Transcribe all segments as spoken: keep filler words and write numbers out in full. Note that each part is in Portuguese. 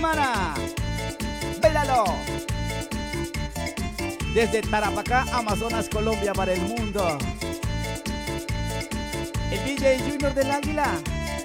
semana. ¡Bailalo! Desde Tarapacá, Amazonas, Colombia, para el mundo. El D J Junior del Águila.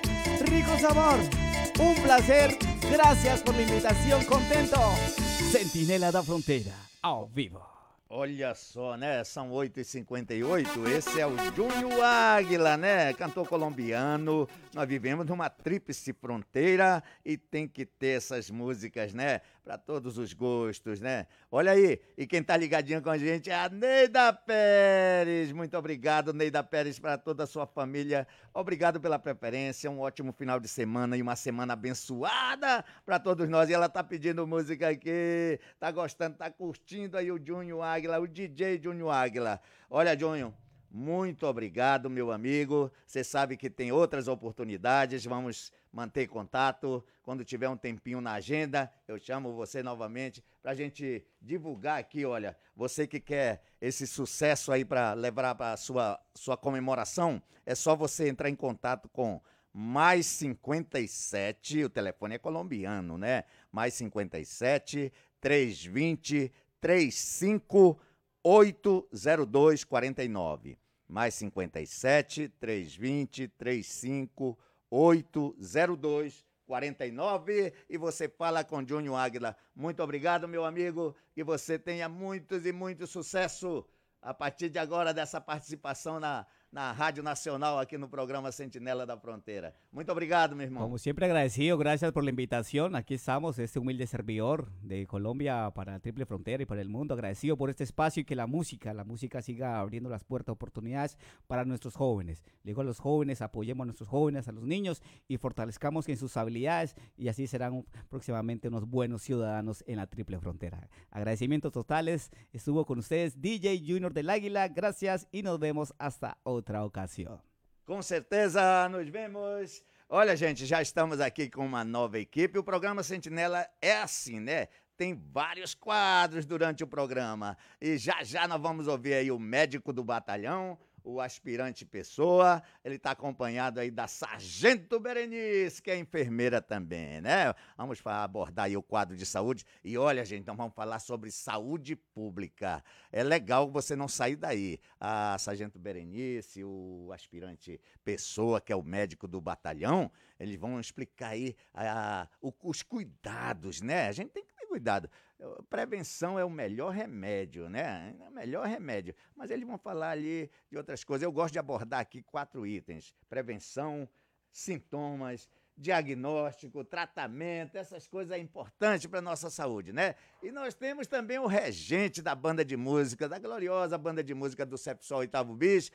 Rico sabor. Un placer. Gracias por la invitación. Contento. Sentinela da Fronteira, ao vivo. Olha só, né? São oito e cinquenta e oito. Esse é o Júnior Águila, né? Cantor colombiano. Nós vivemos numa tríplice fronteira e tem que ter essas músicas, né? Para todos os gostos, né? Olha aí, e quem tá ligadinho com a gente é a Neida Pérez. Muito obrigado, Neida Pérez, para toda a sua família. Obrigado pela preferência. Um ótimo final de semana e uma semana abençoada para todos nós. E ela tá pedindo música aqui. Tá gostando, tá curtindo aí o Júnior Águila, o D J Júnior Águila. Olha, Júnior, muito obrigado, meu amigo. Você sabe que tem outras oportunidades. Vamos manter contato. Quando tiver um tempinho na agenda, eu chamo você novamente pra gente divulgar aqui, olha, você que quer esse sucesso aí para levar para sua sua comemoração, é só você entrar em contato com mais cinquenta e sete, o telefone é colombiano, né? Mais cinquenta e sete, trezentos e vinte, trinta e cinco, oito zero dois quatro nove. Mais cinquenta e sete, trezentos e vinte, trinta e cinco, oito zero dois quatro nove. E você fala com Júnior Águila. Muito obrigado, meu amigo. Que você tenha muitos e muito sucesso a partir de agora dessa participação na na Rádio Nacional, aquí en el programa Sentinela da Frontera. Muito obrigado, mi hermano. Como siempre agradecido, gracias por la invitación. Aquí estamos, este humilde servidor de Colombia para la Triple Frontera y para el mundo. Agradecido por este espacio y que la música, la música siga abriendo las puertas, oportunidades para nuestros jóvenes. Le digo a los jóvenes, apoyemos a nuestros jóvenes, a los niños y fortalezcamos en sus habilidades y así serán próximamente unos buenos ciudadanos en la Triple Frontera. Agradecimientos totales. Estuvo con ustedes D J Junior del Águila. Gracias y nos vemos hasta outra ocasião. Com certeza, nos vemos. Olha, gente, já estamos aqui com uma nova equipe. O programa Sentinela é assim, né? Tem vários quadros durante o programa. E já já nós vamos ouvir aí o médico do batalhão, o aspirante Pessoa. Ele está acompanhado aí da Sargento Berenice, que é enfermeira também, né? Vamos abordar aí o quadro de saúde. E olha, gente, então vamos falar sobre saúde pública. É legal você não sair daí. A Sargento Berenice, o aspirante Pessoa, que é o médico do batalhão, eles vão explicar aí a, o, os cuidados, né? A gente tem que ter cuidado. Prevenção é o melhor remédio, né? É o melhor remédio. Mas eles vão falar ali de outras coisas. Eu gosto de abordar aqui quatro itens: prevenção, sintomas, diagnóstico, tratamento. Essas coisas é importante para a nossa saúde, né? E nós temos também o regente da banda de música, da gloriosa banda de música do Cepsol Oitavo Bis,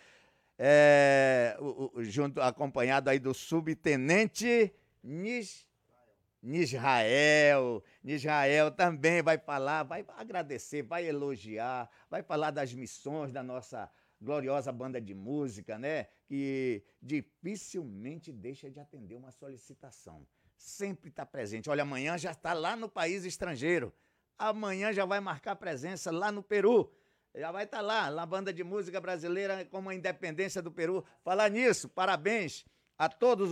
é, o, o, junto, acompanhado aí do subtenente Nis Nisrael, Nisrael também vai falar, vai agradecer, vai elogiar, vai falar das missões da nossa gloriosa banda de música, né? Que dificilmente deixa de atender uma solicitação. Sempre está presente. Olha, amanhã já está lá no país estrangeiro. Amanhã já vai marcar presença lá no Peru. Já vai estar lá, na banda de música brasileira como a independência do Peru. Falar nisso, parabéns a todos os